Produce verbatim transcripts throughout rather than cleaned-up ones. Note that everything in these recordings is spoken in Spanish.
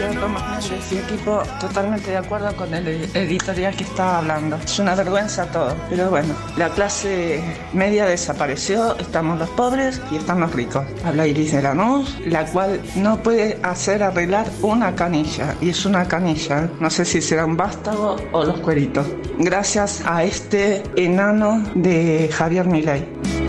Sergio, Tomás Méndez y equipo, totalmente de acuerdo con el editorial que estaba hablando. Es una vergüenza todo, pero bueno, la clase media desapareció, estamos los pobres y están los ricos. Habla Iris de Lanús, la cual no puede hacer arreglar una canilla, y es una canilla, no sé si será un vástago o los cueritos. Gracias a este enano de Javier Milei.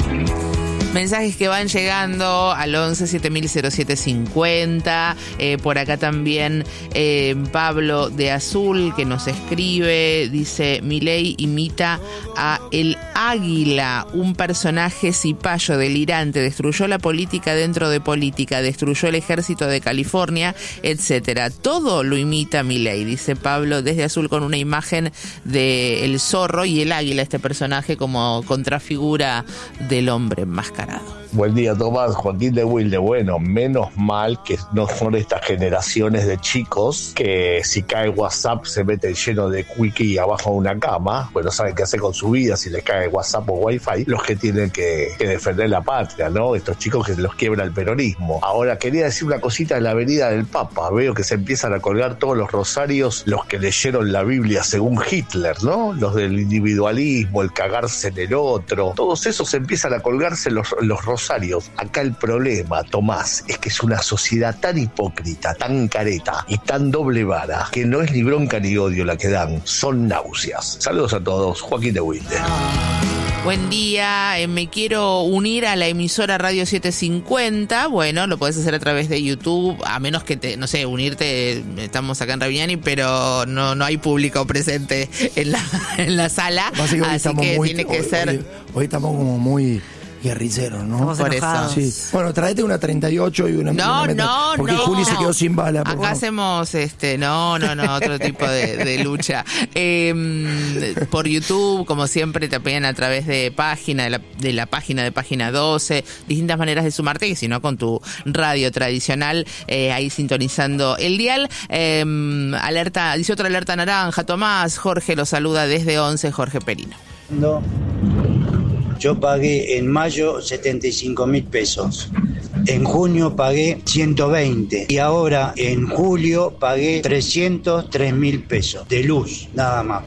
Mensajes que van llegando al once siete mil cero siete cincuenta. Eh, por acá también eh, Pablo de Azul que nos escribe. Dice: Milei imita a el águila, un personaje cipayo delirante. Destruyó la política dentro de política, destruyó el ejército de California, etcétera. Todo lo imita Milei, dice Pablo desde Azul, con una imagen de el zorro y el águila, este personaje como contrafigura del hombre enmascarado. Buen día, Tomás. Joaquín de Wilde. Bueno, menos mal que no son estas generaciones de chicos que si cae WhatsApp se meten lleno de wiki abajo de una cama, pues no saben qué hacer con su vida si les cae WhatsApp o Wi-Fi, los que tienen que, que defender la patria, ¿no? Estos chicos que los quiebra el peronismo. Ahora, quería decir una cosita de la Avenida del Papa. Veo que se empiezan a colgar todos los rosarios, los que leyeron la Biblia según Hitler, ¿no? Los del individualismo, el cagarse en el otro. Todos esos empiezan a colgarse los, los rosarios. Acá el problema, Tomás, es que es una sociedad tan hipócrita, tan careta y tan doble vara que no es ni bronca ni odio la que dan, son náuseas. Saludos a todos, Joaquín de Wilde. Buen día, eh, me quiero unir a la emisora Radio setecientos cincuenta. Bueno, lo podés hacer a través de YouTube, a menos que te, no sé, unirte. Estamos acá en Ravignani, pero no no hay público presente en la en la sala, así que muy, tiene que hoy, ser. Hoy, hoy estamos como muy guerrilleros, ¿no? Estamos por eso. Sí. Bueno, traete una treinta y ocho y una... No, una no, porque no. Juli se quedó sin bala. Acá favor. hacemos, este, no, no, no, otro tipo de, de lucha. Eh, por YouTube, como siempre, te apoyan a través de página, de la, de la página de Página doce, distintas maneras de sumarte, que si no con tu radio tradicional, eh, ahí sintonizando el dial. Eh, alerta, dice otra alerta naranja, Tomás, Jorge lo saluda desde once, Jorge Perino. No. Yo pagué en mayo setenta y cinco mil pesos, en junio pagué ciento veinte y ahora en julio pagué trescientos tres mil pesos de luz, nada más.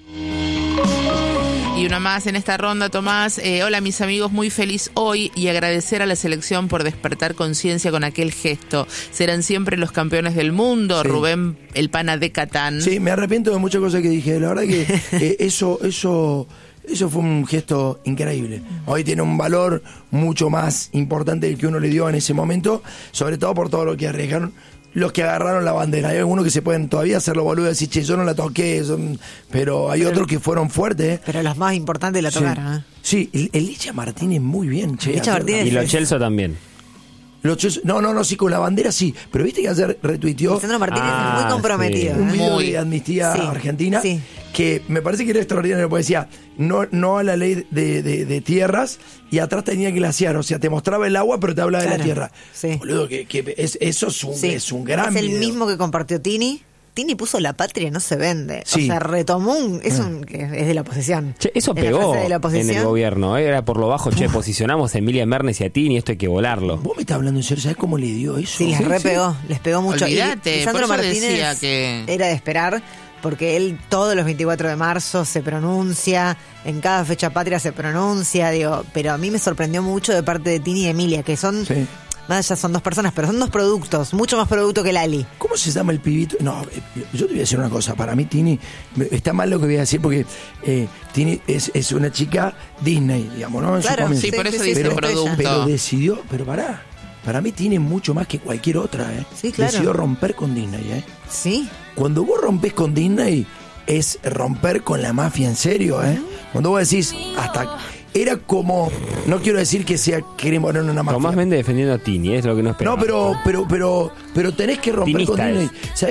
Y una más en esta ronda, Tomás. Eh, hola, mis amigos, muy feliz hoy y agradecer a la selección por despertar conciencia con aquel gesto. Serán siempre los campeones del mundo, sí. Rubén el Pana de Catán. Sí, me arrepiento de muchas cosas que dije. La verdad que eh, eso... eso Eso fue un gesto increíble. Hoy tiene un valor mucho más importante del que uno le dio en ese momento, sobre todo por todo lo que arriesgaron los que agarraron la bandera. Hay algunos que se pueden todavía hacerlo boludo y decir, che, yo no la toqué, son... pero hay pero, otros que fueron fuertes. Pero los más importantes la tocaron. ¿eh? Sí, el, el Licha Martínez muy bien, che. Licha Martínez y los Chelsea también. Los Chelsea, no, no, no, sí, con la bandera sí. Pero viste que ayer retuiteó... Lisandro Martínez ah, es muy comprometido. Sí. Un video muy. de Amnistía sí. Argentina Sí. que me parece que era extraordinario, porque decía no, no a la ley de, de, de tierras, y atrás tenía glaciar, o sea, te mostraba el agua pero te hablaba claro. de la tierra. Sí. Boludo, que, que es, eso es un, sí. es un gran Es el video. mismo que compartió Tini. Tini puso la patria no se vende. Sí. O sea, retomó un... Es, un, es de la oposición. Che, eso es pegó de la en el gobierno. ¿eh? Era por lo bajo, che, posicionamos a Emilia Mernes y a Tini, esto hay que volarlo. Vos me estás hablando en serio, ¿sabés cómo le dio eso? Sí, les sí, repegó, sí. les pegó mucho. Olvídate, y Lisandro por eso Martínez decía que... era de esperar, porque él todos los veinticuatro de marzo se pronuncia, en cada fecha patria se pronuncia, digo, pero a mí me sorprendió mucho de parte de Tini y Emilia, que son... Sí. Más allá son dos personas, pero son dos productos, mucho más producto que Lali. ¿Cómo se llama el pibito? No, yo te voy a decir una cosa. Para mí Tini, está mal lo que voy a decir, porque eh, Tini es, es una chica Disney, digamos, ¿no? En claro, su sí, por eso sí, dice pero, producto. Pero decidió, pero pará, para mí tiene mucho más que cualquier otra, ¿eh? Sí, claro. Decidió romper con Disney, ¿eh? Sí. Cuando vos rompés con Disney, es romper con la mafia en serio, ¿eh? Uh-huh. Cuando vos decís, hasta... Era como, no quiero decir que sea quieren poner una mafia. Tomás Méndez defendiendo a Tini, es lo que no esperaba. No, pero, pero, pero, pero tenés que romper Tinista con Disney. Es.